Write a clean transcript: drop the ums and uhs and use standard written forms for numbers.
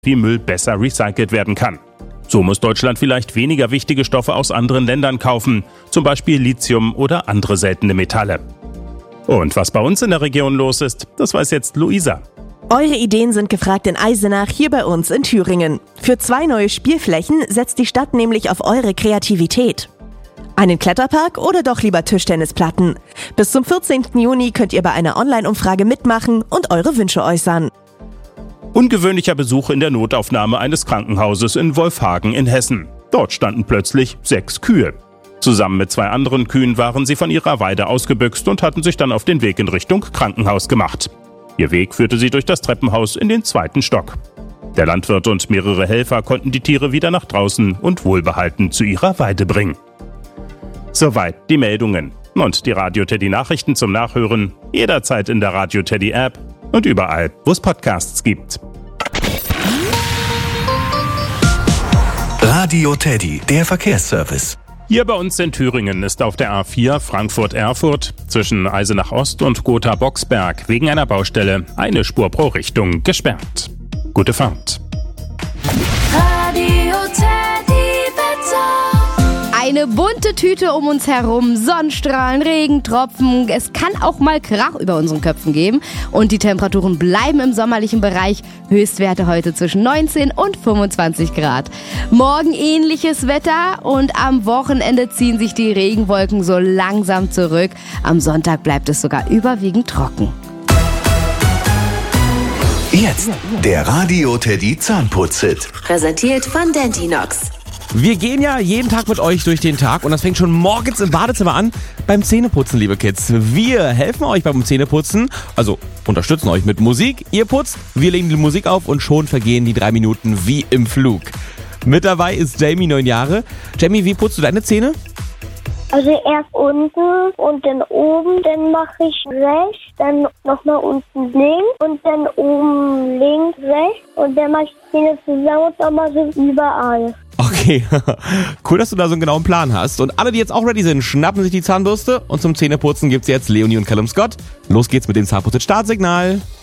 wie Müll besser recycelt werden kann. So muss Deutschland vielleicht weniger wichtige Stoffe aus anderen Ländern kaufen, zum Beispiel Lithium oder andere seltene Metalle. Und was bei uns in der Region los ist, das weiß jetzt Luisa. Eure Ideen sind gefragt in Eisenach, hier bei uns in Thüringen. Für 2 neue Spielflächen setzt die Stadt nämlich auf eure Kreativität. Einen Kletterpark oder doch lieber Tischtennisplatten? Bis zum 14. Juni könnt ihr bei einer Online-Umfrage mitmachen und eure Wünsche äußern. Ungewöhnlicher Besuch in der Notaufnahme eines Krankenhauses in Wolfhagen in Hessen. Dort standen plötzlich 6 Kühe. Zusammen mit 2 anderen Kühen waren sie von ihrer Weide ausgebüxt und hatten sich dann auf den Weg in Richtung Krankenhaus gemacht. Ihr Weg führte sie durch das Treppenhaus in den 2. Stock. Der Landwirt und mehrere Helfer konnten die Tiere wieder nach draußen und wohlbehalten zu ihrer Weide bringen. Soweit die Meldungen. Und die Radio Teddy Nachrichten zum Nachhören jederzeit in der Radio Teddy App und überall, wo es Podcasts gibt. Radio Teddy, der Verkehrsservice. Hier bei uns in Thüringen ist auf der A4 Frankfurt-Erfurt zwischen Eisenach Ost und Gotha-Boxberg wegen einer Baustelle eine Spur pro Richtung gesperrt. Gute Fahrt. Radio Teddy Wetter. Eine bunte Tüte um uns herum, Sonnenstrahlen, Regentropfen. Es kann auch mal Krach über unseren Köpfen geben. Und die Temperaturen bleiben im sommerlichen Bereich. Höchstwerte heute zwischen 19 und 25 Grad. Morgen ähnliches Wetter und am Wochenende ziehen sich die Regenwolken so langsam zurück. Am Sonntag bleibt es sogar überwiegend trocken. Jetzt der Radio Teddy Zahnputz-Hit. Präsentiert von Dentinox. Wir gehen ja jeden Tag mit euch durch den Tag und das fängt schon morgens im Badezimmer an beim Zähneputzen, liebe Kids. Wir helfen euch beim Zähneputzen, also unterstützen euch mit Musik. Ihr putzt, wir legen die Musik auf und schon vergehen die 3 Minuten wie im Flug. Mit dabei ist Jamie, 9 Jahre. Jamie, wie putzt du deine Zähne? Also erst unten und dann oben, dann mache ich rechts, dann nochmal unten links und dann oben links, rechts und dann mache ich die Zähne zusammen und dann mache ich überall. Okay, cool, dass du da so einen genauen Plan hast. Und alle, die jetzt auch ready sind, schnappen sich die Zahnbürste und zum Zähneputzen gibt's jetzt Leonie und Callum Scott. Los geht's mit dem Zahnputz-Startsignal.